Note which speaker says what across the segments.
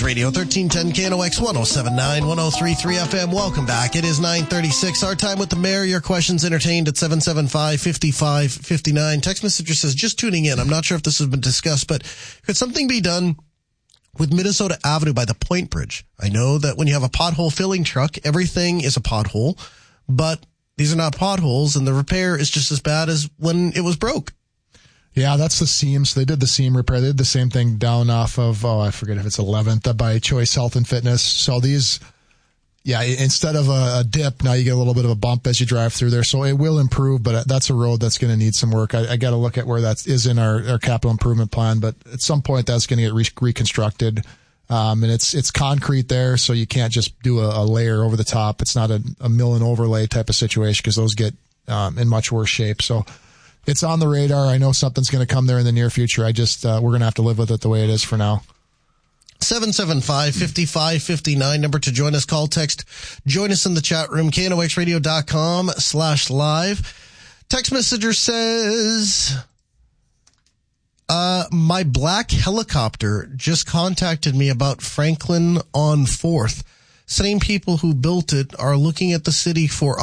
Speaker 1: News Radio 1310 KNOX 1079 1033 FM. Welcome back. It is 9:36. Our time with the mayor. Your questions entertained at 775-5559. Text messenger says, just tuning in. I'm not sure if this has been discussed, but could something be done with Minnesota Avenue by the Point Bridge? I know that when you have a pothole filling truck, everything is a pothole, but these are not potholes, and the repair is just as bad as when it was broke.
Speaker 2: Yeah, that's the seams. They did the seam repair. They did the same thing down off of, I forget if it's 11th, by Choice Health and Fitness. So these, instead of a dip, now you get a little bit of a bump as you drive through there. So it will improve, but that's a road that's going to need some work. I got to look at where that is in our capital improvement plan, but at some point that's going to get reconstructed. And it's concrete there, so you can't just do a layer over the top. It's not a mill and overlay type of situation because those get in much worse shape. So it's on the radar. I know something's going to come there in the near future. we're going to have to live with it the way it is for now.
Speaker 1: 775-5559, number to join us. Call, text, join us in the chat room, knoxradio.com/live. Text messenger says, my black helicopter just contacted me about Franklin on 4th. Same people who built it are looking at the city for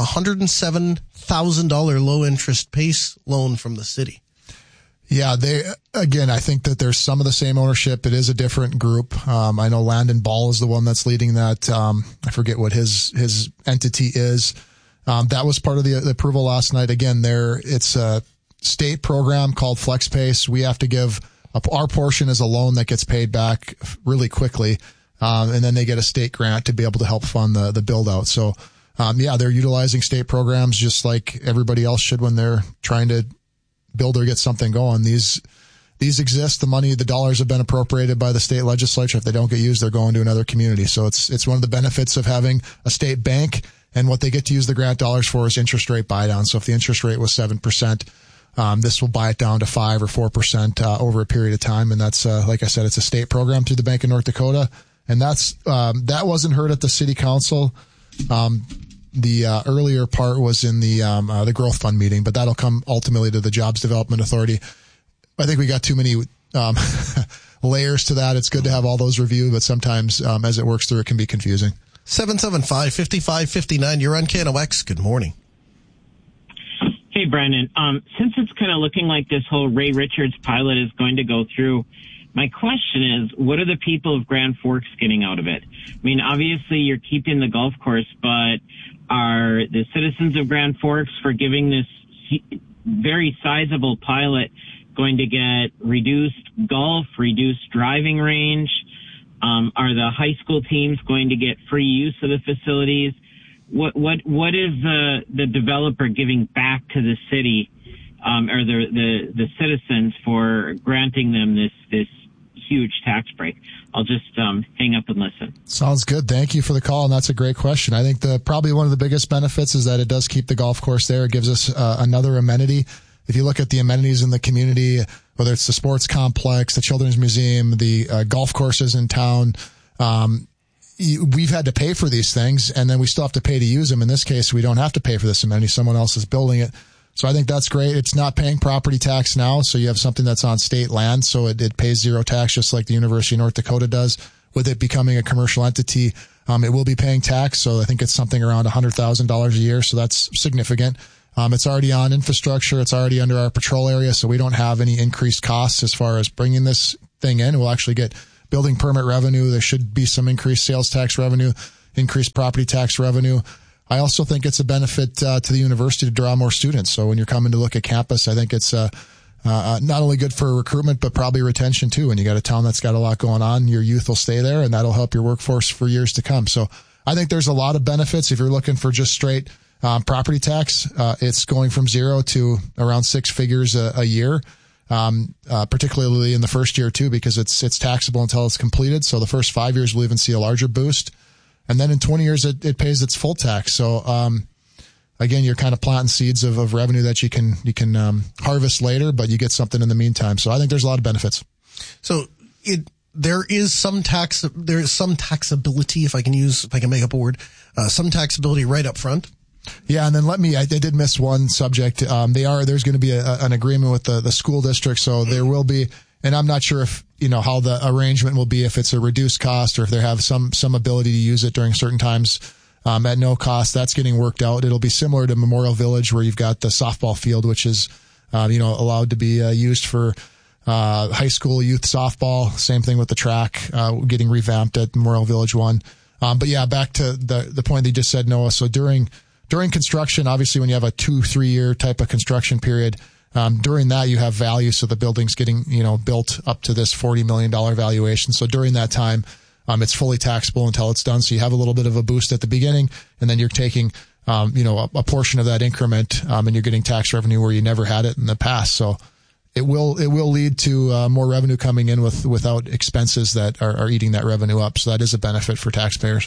Speaker 1: $107,000 low-interest PACE loan from the city.
Speaker 2: Yeah, I think that there's some of the same ownership. It is a different group. I know Landon Ball is the one that's leading that. I forget what his entity is. That was part of the approval last night. Again, it's a state program called FlexPace. We have to give our portion as a loan that gets paid back really quickly. And then they get a state grant to be able to help fund the build out. So, they're utilizing state programs just like everybody else should when they're trying to build or get something going. These exist. The dollars have been appropriated by the state legislature. If they don't get used, they're going to another community. So it's one of the benefits of having a state bank, and what they get to use the grant dollars for is interest rate buy down. So if the interest rate was 7%, this will buy it down to 5 or 4% over a period of time. And that's, like I said, it's a state program through the Bank of North Dakota. And that wasn't heard at the city council. The earlier part was in the growth fund meeting, but that'll come ultimately to the Jobs Development Authority. I think we got too many layers to that. It's good to have all those reviewed, but sometimes as it works through, it can be confusing.
Speaker 1: 775-5559. You're on KNOX. Good morning.
Speaker 3: Hey, Brandon. Since it's kind of looking like this whole Ray Richards pilot is going to go through, my question is, what are the people of Grand Forks getting out of it? I mean, obviously you're keeping the golf course, but are the citizens of Grand Forks, for giving this very sizable pilot, going to get reduced golf, reduced driving range? Are the high school teams going to get free use of the facilities? What is the developer giving back to the city, or the citizens for granting them this huge tax break? I'll just hang up and listen.
Speaker 2: Sounds good. Thank you for the call, and that's a great question. I think probably one of the biggest benefits is that it does keep the golf course there. It gives us another amenity. If you look at the amenities in the community, whether it's the sports complex, the children's museum, the golf courses in town, we've had to pay for these things, and then we still have to pay to use them. In this case, we don't have to pay for this amenity. Someone else is building it. So I think that's great. It's not paying property tax now, so you have something that's on state land, so it pays zero tax, just like the University of North Dakota does. With it becoming a commercial entity, it will be paying tax, so I think it's something around $100,000 a year, so that's significant. It's already on infrastructure. It's already under our patrol area, so we don't have any increased costs as far as bringing this thing in. We'll actually get building permit revenue. There should be some increased sales tax revenue, increased property tax revenue. I also think it's a benefit to the university to draw more students. So when you're coming to look at campus, I think it's not only good for recruitment, but probably retention too. When you got a town that's got a lot going on, your youth will stay there, and that'll help your workforce for years to come. So I think there's a lot of benefits. If you're looking for just straight property tax, it's going from 0 to around 6 figures a year, particularly in the first year too, because it's taxable until it's completed. So the first 5 years will even see a larger boost. And then in 20 years, it pays its full tax. So, again, you're kind of planting seeds of revenue that you can harvest later, but you get something in the meantime. So I think there's a lot of benefits.
Speaker 1: So there is some taxability, if I can make up a word, some taxability right up front.
Speaker 2: Yeah, and then I did miss one subject. There's going to be an agreement with the school district, so there will be And I'm not sure if, how the arrangement will be, if it's a reduced cost or if they have some ability to use it during certain times at no cost. That's getting worked out. It'll be similar to Memorial Village, where you've got the softball field, which is, allowed to be used for high school youth softball. Same thing with the track, getting revamped at Memorial Village 1. But yeah, back to the point that you just said, Noah. So during construction, obviously when you have a 2-3 year type of construction period, during that you have value. So the building's getting, built up to this $40 million valuation. So during that time, it's fully taxable until it's done. So you have a little bit of a boost at the beginning, and then you're taking, a portion of that increment, and you're getting tax revenue where you never had it in the past. So it will lead to more revenue coming in without expenses that are eating that revenue up. So that is a benefit for taxpayers.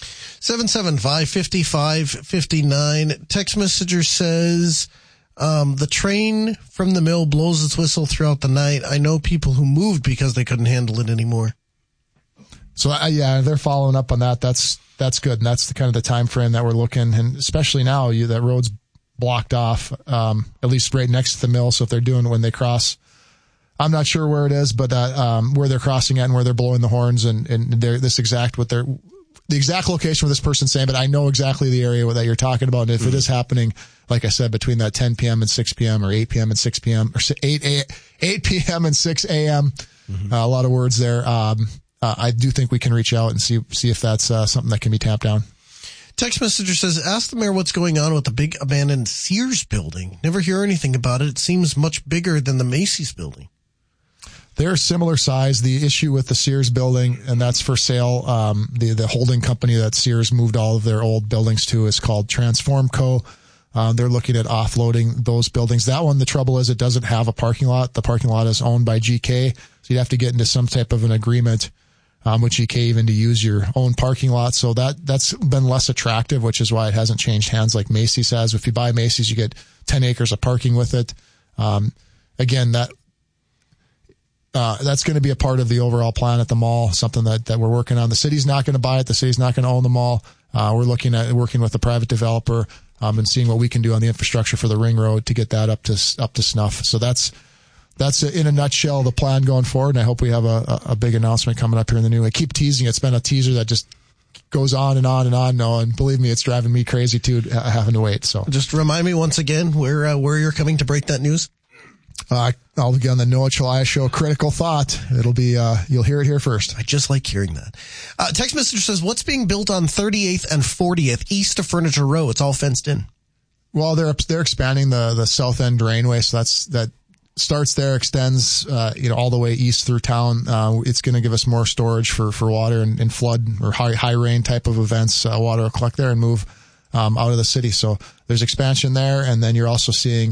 Speaker 1: 775-5559. Text messenger says, the train from the mill blows its whistle throughout the night. I know people who moved because they couldn't handle it anymore.
Speaker 2: So they're following up on that. That's good. And that's the kind of the time frame that we're looking. And especially now that road's blocked off, at least right next to the mill. So if they're doing when they cross, I'm not sure where it is, but where they're crossing at and where they're blowing the horns and the exact location where this person's saying, but I know exactly the area that you're talking about. And if it is happening, like I said, between that 10 p.m. and 6 p.m. or 8 p.m. and 6 p.m. or 8 p.m. and 6 a.m., a lot of words there. I do think we can reach out and see if that's something that can be tamped down.
Speaker 1: Text messenger says, ask the mayor what's going on with the big abandoned Sears building. Never hear anything about it. It seems much bigger than the Macy's building.
Speaker 2: They're similar size. The issue with the Sears building, and that's for sale, the holding company that Sears moved all of their old buildings to is called Transform Co. They're looking at offloading those buildings. That one, the trouble is it doesn't have a parking lot. The parking lot is owned by GK, so you'd have to get into some type of an agreement with GK even to use your own parking lot. So that's been less attractive, which is why it hasn't changed hands like Macy's has. If you buy Macy's, you get 10 acres of parking with it. Again, that's going to be a part of the overall plan at the mall, something that we're working on. The city's not going to buy it. The city's not going to own the mall. We're looking at working with a private developer, and seeing what we can do on the infrastructure for the ring road to get that up to snuff. So that's in a nutshell the plan going forward. And I hope we have a big announcement coming up here in the new. I keep teasing. It's been a teaser that just goes on and on and on. No, and believe me, it's driving me crazy too, having to wait. So
Speaker 1: just remind me once again where you're coming to break that news.
Speaker 2: I'll be on the Noah Chelliah Show, Critical Thought. It'll be, you'll hear it here first.
Speaker 1: I just like hearing that. Text message says, what's being built on 38th and 40th east of Furniture Row? It's all fenced in.
Speaker 2: Well, they're expanding the south end drainway. So that starts there, extends, all the way east through town. It's going to give us more storage for water and flood or high rain type of events. Water will collect there and move, out of the city. So there's expansion there. And then you're also seeing,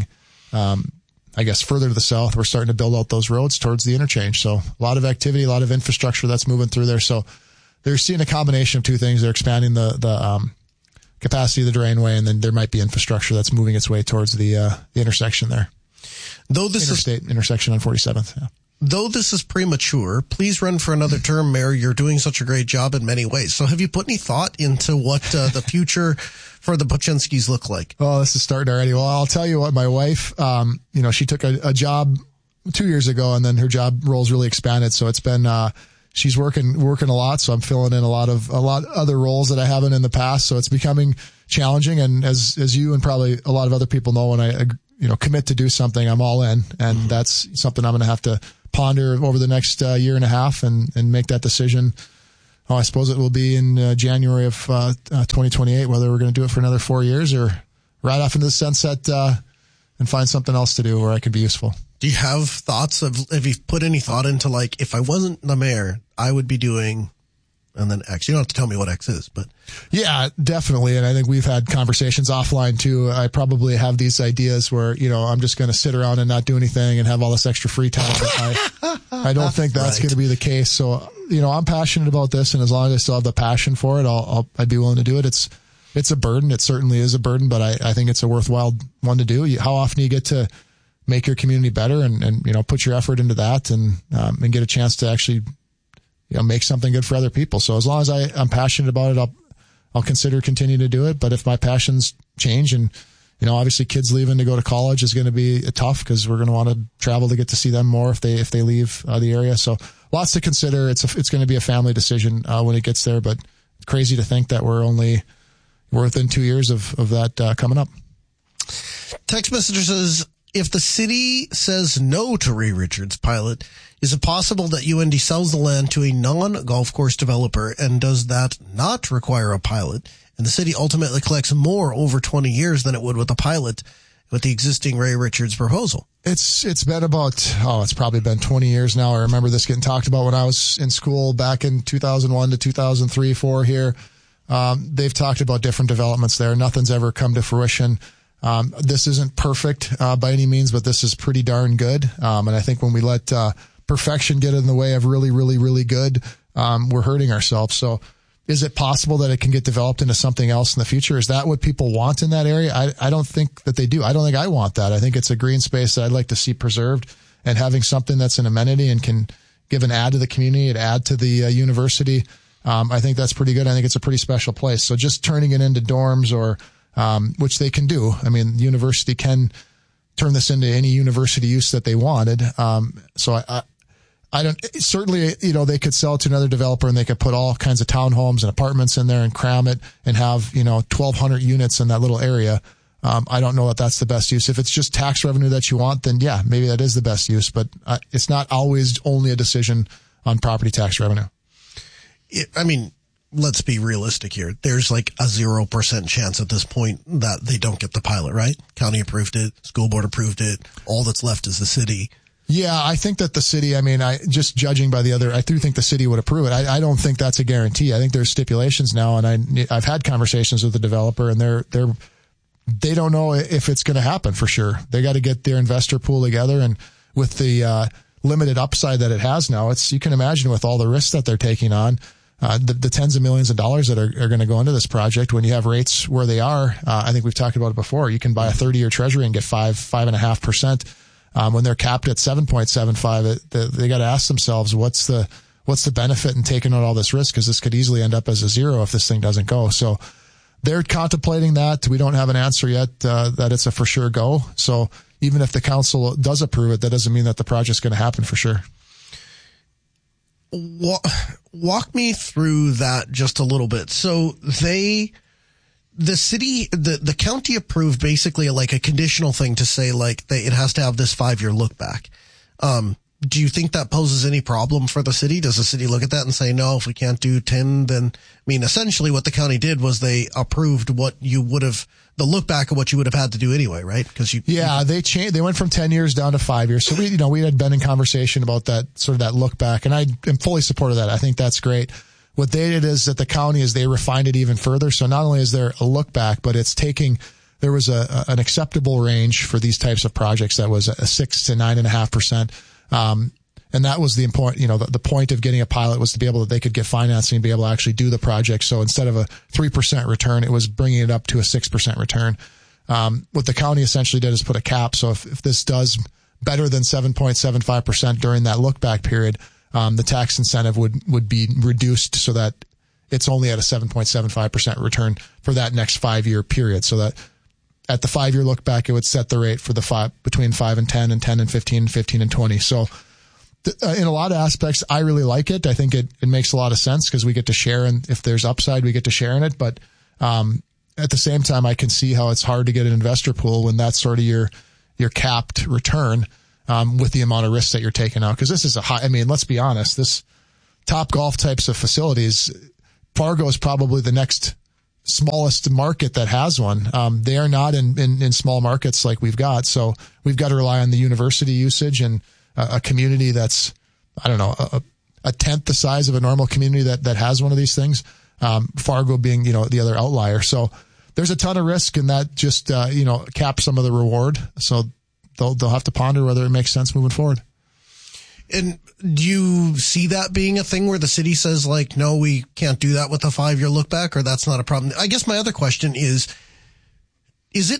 Speaker 2: I guess further to the south, we're starting to build out those roads towards the interchange. So a lot of activity, a lot of infrastructure that's moving through there. So they're seeing a combination of two things. They're expanding the capacity of the drainway, and then there might be infrastructure that's moving its way towards the intersection there.
Speaker 1: Though this
Speaker 2: Interstate intersection on 47th. Yeah.
Speaker 1: Though this is premature, please run for another term, Mayor. You're doing such a great job in many ways. So have you put any thought into what the future for the Buchinskis look like?
Speaker 2: Oh, this is starting already. Well, I'll tell you what, my wife, she took a job 2 years ago, and then her job role's really expanded. So it's been, she's working a lot. So I'm filling in a lot other roles that I haven't in the past. So it's becoming challenging. And as you and probably a lot of other people know, when I, commit to do something, I'm all in. And that's something I'm going to have to ponder over the next year and a half and make that decision. I suppose it will be in January of 2028, whether we're going to do it for another 4 years or right off into the sunset and find something else to do where I could be useful.
Speaker 1: Do you have thoughts have you put any thought into, like, if I wasn't the mayor, I would be doing, and then X? You don't have to tell me what X is, but.
Speaker 2: Yeah, definitely. And I think we've had conversations offline too. I probably have these ideas where, I'm just going to sit around and not do anything and have all this extra free time. But I don't think that's going to be the case. So, I'm passionate about this, and as long as I still have the passion for it, I'd be willing to do it. It's a burden. It certainly is a burden, but I think it's a worthwhile one to do. How often do you get to make your community better and put your effort into that and get a chance to actually, make something good for other people. So as long as I'm passionate about it, I'll consider continuing to do it. But if my passions change and, Obviously kids leaving to go to college is going to be tough because we're going to want to travel to get to see them more if they leave the area. So lots to consider. It's going to be a family decision when it gets there, but it's crazy to think that we're within 2 years of that coming up.
Speaker 1: Text messenger says, if the city says no to Ray Richards pilot, is it possible that UND sells the land to a non-golf course developer, and does that not require a pilot? And the city ultimately collects more over 20 years than it would with a pilot with the existing Ray Richards proposal.
Speaker 2: It's been about, it's probably been 20 years now. I remember this getting talked about when I was in school back in 2001 to 2003, 4 here. They've talked about different developments there. Nothing's ever come to fruition. This isn't perfect by any means, but this is pretty darn good. And I think when we let perfection get in the way of really, really, really good, we're hurting ourselves. So is it possible that it can get developed into something else in the future? Is that what people want in that area? I don't think that they do. I don't think I want that. I think it's a green space that I'd like to see preserved, and having something that's an amenity and can give an add to the community, an add to the university. I think that's pretty good. I think it's a pretty special place. So just turning it into dorms or which they can do. I mean, the university can turn this into any university use that they wanted. So I don't, certainly, they could sell it to another developer and they could put all kinds of townhomes and apartments in there and cram it and have, 1,200 units in that little area. I don't know that that's the best use. If it's just tax revenue that you want, then yeah, maybe that is the best use, but it's not always only a decision on property tax revenue.
Speaker 1: Let's be realistic here. There's like a 0% chance at this point that they don't get the pilot, right? County approved it. School board approved it. All that's left is the city.
Speaker 2: Yeah, I think that the city, just judging by I do think the city would approve it. I don't think that's a guarantee. I think there's stipulations now, and I've had conversations with the developer, and they don't know if it's going to happen for sure. They got to get their investor pool together, and with the limited upside that it has now, you can imagine with all the risks that they're taking on, the tens of millions of dollars that are going to go into this project. When you have rates where they are, I think we've talked about it before. You can buy a 30-year treasury and get 5.5%. When they're capped at 7.75, they got to ask themselves, what's the benefit in taking on all this risk? Because this could easily end up as a zero if this thing doesn't go. So they're contemplating that. We don't have an answer yet that it's a for sure go. So even if the council does approve it, that doesn't mean that the project's going to happen for sure.
Speaker 1: Walk me through that just a little bit. So the county approved basically like a conditional thing to say like it has to have this 5-year look back. Do you think that poses any problem for the city? Does the city look at that and say, no, if we can't do 10, then, essentially what the county did was they approved the look back of what you would have had to do anyway, right? They went from 10 years down to 5 years. So we had been in conversation about that, sort of that look back, and I am fully supportive of that. I think that's great. What they did is that the county they refined it even further. So not only is there a look back, but there was an acceptable range for these types of projects that was a 6 to 9.5%. And that was the point, the point of getting a pilot was to be able they could get financing and be able to actually do the project. So instead of a 3% return, it was bringing it up to a 6% return. What the county essentially did is put a cap. So if this does better than 7.75% during that look back period, the tax incentive would be reduced so that it's only at a 7.75% return for that next 5-year period. So that at the 5-year look back, it would set the rate for between 5 and 10 and 10 and 15, 15 and 20. So in a lot of aspects, I really like it. I think it makes a lot of sense because we get to share, and if there's upside, we get to share in it. But at the same time, I can see how it's hard to get an investor pool when that's sort of your capped return with the amount of risk that you're taking out. Because this is let's be honest, this Top Golf types of facilities, Fargo is probably the next smallest market that has one. They are not in small markets like we've got. So we've got to rely on the university usage and a community that's, a tenth the size of a normal community that has one of these things. Fargo being, the other outlier. So there's a ton of risk, and that just, caps some of the reward. So they'll have to ponder whether it makes sense moving forward. And do you see that being a thing where the city says like, no, we can't do that with a 5-year look back, or that's not a problem? I guess my other question is it,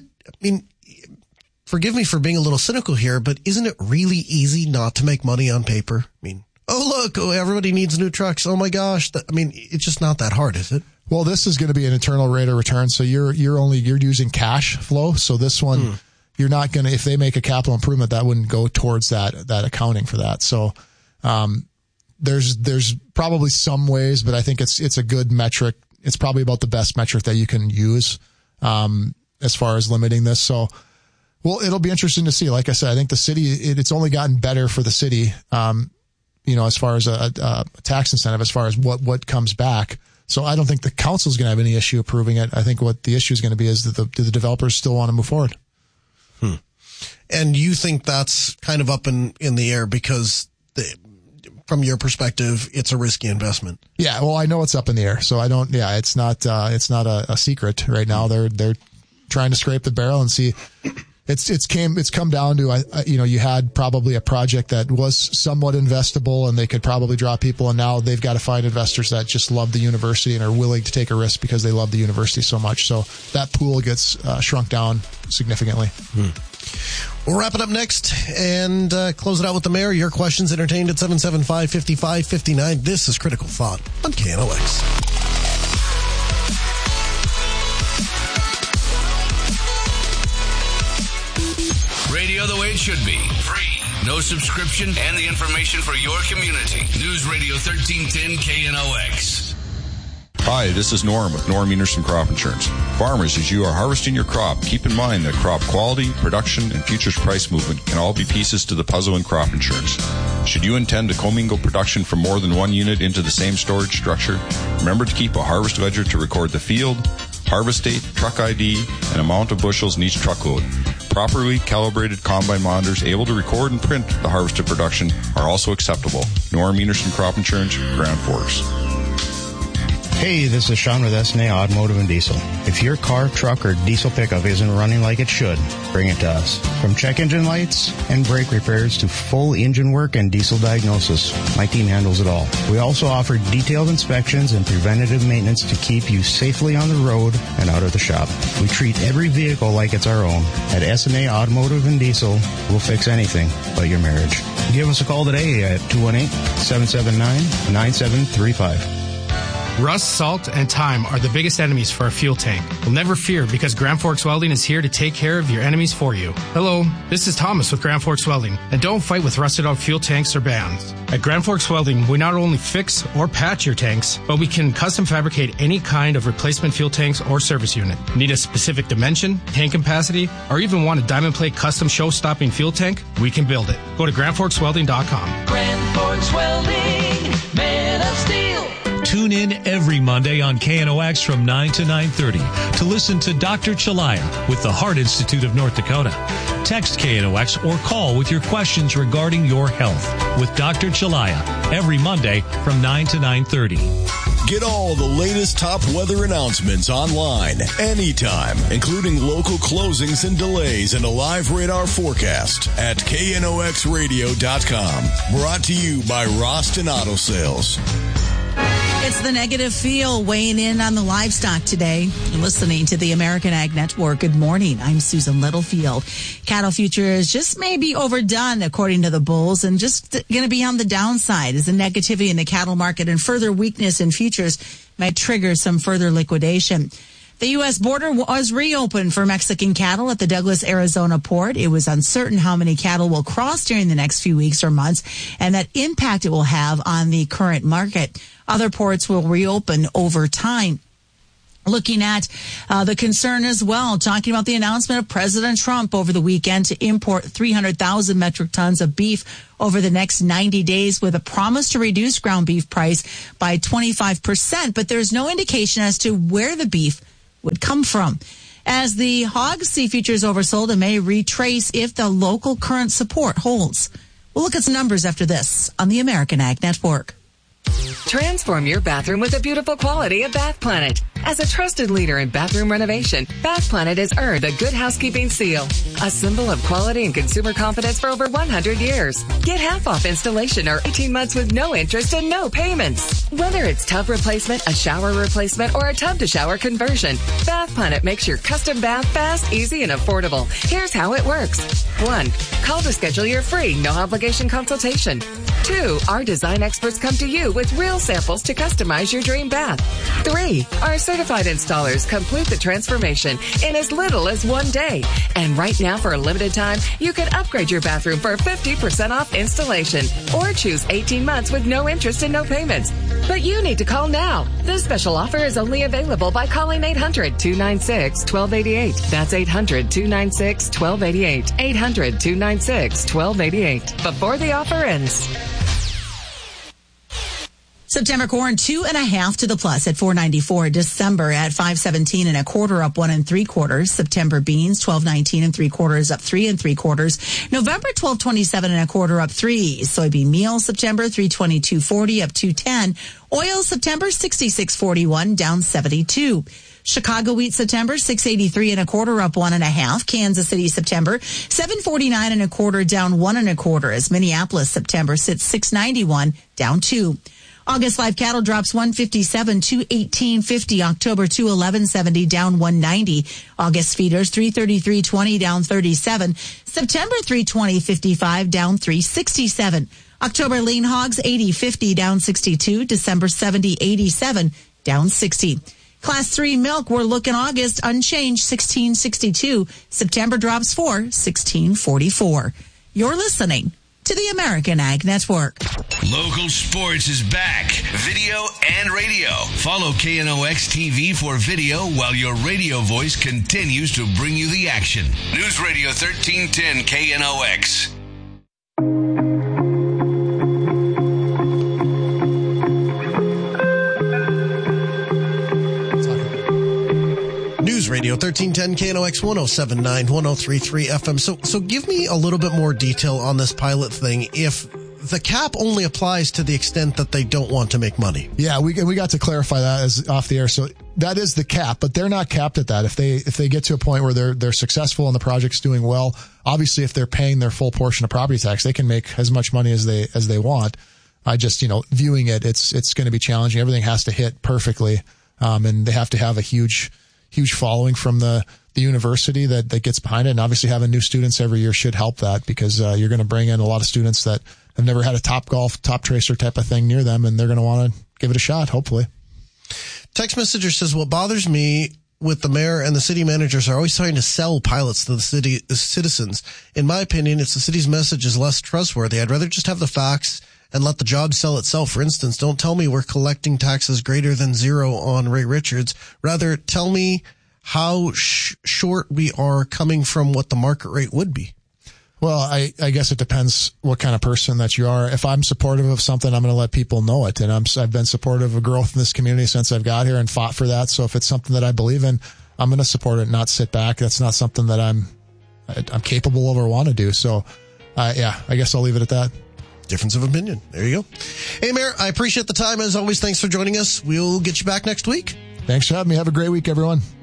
Speaker 1: forgive me for being a little cynical here, but isn't it really easy not to make money on paper? Everybody needs new trucks. Oh my gosh. It's just not that hard, is it?
Speaker 2: Well, this is going to be an internal rate of return. So you're using cash flow. So this one, you're not going to, if they make a capital improvement, that wouldn't go towards that accounting for that. So, there's probably some ways, but I think it's a good metric. It's probably about the best metric that you can use, as far as limiting this. So, well, it'll be interesting to see. Like I said, I think the city, it's only gotten better for the city, as far as a tax incentive, as far as what comes back. So I don't think the council is going to have any issue approving it. I think what the issue is going to be is that do the developers still want to move forward?
Speaker 1: And you think that's kind of up in the air because from your perspective, it's a risky investment. Yeah.
Speaker 2: Well, I know it's up in the air. So it's not a secret right now. They're trying to scrape the barrel and see. It's come down to, you had probably a project that was somewhat investable and they could probably draw people, and now they've got to find investors that just love the university and are willing to take a risk because they love the university so much. So that pool gets shrunk down significantly.
Speaker 1: We'll wrap it up next and close it out with the mayor. Your questions entertained at 775-5559. This is Critical Thought on KNOX.
Speaker 4: Radio the way it should be. Free. No subscription and the information for your community. News Radio 1310 KNOX.
Speaker 5: Hi, this is Norm with Norm Enerson Crop Insurance. Farmers, as you are harvesting your crop, keep in mind that crop quality, production, and futures price movement can all be pieces to the puzzle in crop insurance. Should you intend to commingle production from more than one unit into the same storage structure, remember to keep a harvest ledger to record the field, harvest date, truck ID, and amount of bushels in each truckload. Properly calibrated combine monitors able to record and print the harvested production are also acceptable. Norm Enerson Crop Insurance, Grand Forks.
Speaker 6: Hey, this is Sean with SNA Automotive and Diesel. If your car, truck, or diesel pickup isn't running like it should, bring it to us. From check engine lights and brake repairs to full engine work and diesel diagnosis, my team handles it all. We also offer detailed inspections and preventative maintenance to keep you safely on the road and out of the shop. We treat every vehicle like it's our own. At SNA Automotive and Diesel, we'll fix anything but your marriage. Give us a call today at 218-779-9735.
Speaker 7: Rust, salt, and time are the biggest enemies for a fuel tank. Well, never fear, because Grand Forks Welding is here to take care of your enemies for you. Hello, this is Thomas with Grand Forks Welding, and don't fight with rusted out fuel tanks or bands. At Grand Forks Welding, we not only fix or patch your tanks, but we can custom fabricate any kind of replacement fuel tanks or service unit. Need a specific dimension, tank capacity, or even want a diamond plate custom show-stopping fuel tank? We can build it. Go to GrandForksWelding.com.
Speaker 8: Grand Forks Welding, man of steel.
Speaker 9: Tune in every Monday on KNOX from 9 to 9:30 to listen to Dr. Chalaya with the Heart Institute of North Dakota. Text KNOX or call with your questions regarding your health with Dr. Chalaya every Monday from 9 to 9:30.
Speaker 10: Get all the latest top weather announcements online, anytime, including local closings and delays and a live radar forecast at knoxradio.com. Brought to you by Roston Auto Sales.
Speaker 11: It's the negative feel weighing in on the livestock today. You're listening to the American Ag Network. Good morning. I'm Susan Littlefield. Cattle futures just may be overdone, according to the bulls, and just going to be on the downside as the negativity in the cattle market and further weakness in futures might trigger some further liquidation. The U.S. border was reopened for Mexican cattle at the Douglas, Arizona port. It was uncertain how many cattle will cross during the next few weeks or months and that impact it will have on the current market. Other ports will reopen over time. Looking at the concern as well, talking about the announcement of President Trump over the weekend to import 300,000 metric tons of beef over the next 90 days with a promise to reduce ground beef price by 25%. But there's no indication as to where the beef would come from. As the hog C futures oversold and may retrace if the local current support holds. We'll look at some numbers after this on the American Ag Network.
Speaker 12: Transform your bathroom with the beautiful quality of Bath Planet. As a trusted leader in bathroom renovation, Bath Planet has earned the Good Housekeeping Seal, a symbol of quality and consumer confidence for over 100 years. Get half off installation or 18 months with no interest and no payments. Whether it's tub replacement, a shower replacement, or a tub-to-shower conversion, Bath Planet makes your custom bath fast, easy, and affordable. Here's how it works. 1. Call to schedule your free, no-obligation consultation. 2. Our design experts come to you with real samples to customize your dream bath. 3. Our certified installers complete the transformation in as little as 1 day. And right now, for a limited time, you can upgrade your bathroom for 50% off installation, or choose 18 months with no interest and no payments. But you need to call now. This special offer is only available by calling 800-296-1288. That's 800-296-1288. 800-296-1288. Before the offer ends.
Speaker 11: September corn 2.5 to the plus at $4.94. December at $5.17 1/4, up 1 3/4. September beans $12.19 3/4, up 3 3/4. November $12.27 1/4, up 3. Soybean meal September $3.22.40, up 2.10. Oil September $66.41, down 72. Chicago wheat September $6.83 1/4, up 1.5. Kansas City September $7.49 1/4, down 1 1/4. As Minneapolis September sits $6.91, down 2. August live cattle drops 157 to 18.50. October 211.70, down 190. August feeders 333.20, down 37. September 320.55, down 367. October lean hogs 80.50, down 62. December 70.87, down 60. Class 3 milk, we're looking August unchanged 16.62. September drops 4, 16.44. You're listening to the American Ag Network.
Speaker 4: Local sports is back. Video and radio. Follow KNOX TV for video while your radio voice continues to bring you the action. News Radio 1310 KNOX.
Speaker 1: News Radio 1310 KNOX 1079 1033 FM. So give me a little bit more detail on this pilot thing. If the cap only applies to the extent that they don't want to make money.
Speaker 2: Yeah, we got to clarify that as off the air. So that is the cap, but they're not capped at that. If they get to a point where they're successful and the project's doing well, obviously if they're paying their full portion of property tax, they can make as much money as they want. I just, viewing it's going to be challenging. Everything has to hit perfectly. And they have to have a huge following from the university that gets behind it. And obviously having new students every year should help that, because you're going to bring in a lot of students that have never had a Top Golf, Top Tracer type of thing near them, and they're going to want to give it a shot, hopefully.
Speaker 1: Text messenger says, what bothers me with the mayor and the city managers are always trying to sell pilots to the citizens. In my opinion, it's the city's message is less trustworthy. I'd rather just have the facts and let the job sell itself. For instance, don't tell me we're collecting taxes greater than zero on Ray Richards. Rather, tell me how short we are coming from what the market rate would be.
Speaker 2: Well, I guess it depends what kind of person that you are. If I'm supportive of something, I'm going to let people know it. And I've been supportive of growth in this community since I've got here and fought for that. So if it's something that I believe in, I'm going to support it, not sit back. That's not something that I'm capable of or want to do. So, I guess I'll leave it at that.
Speaker 1: Difference of opinion. There you go. Hey, Mayor, I appreciate the time. As always, thanks for joining us. We'll get you back next week.
Speaker 2: Thanks for having me. Have a great week, everyone.